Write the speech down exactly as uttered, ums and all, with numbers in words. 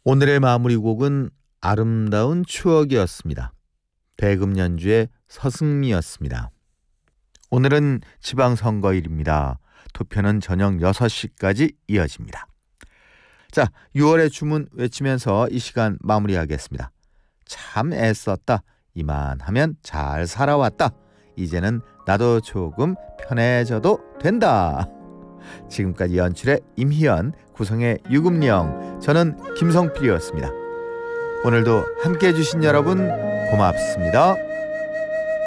오늘의 마무리곡은 아름다운 추억이었습니다. 대금 연주의 서승미였습니다. 오늘은 지방선거일입니다. 투표는 저녁 여섯 시까지 이어집니다. 자, 유월의 주문 외치면서 이 시간 마무리하겠습니다. 참 애썼다. 이만하면 잘 살아왔다. 이제는 나도 조금 편해져도 된다. 지금까지 연출의 임희연, 구성의 유금령, 저는 김성필이었습니다. 오늘도 함께해 주신 여러분 고맙습니다.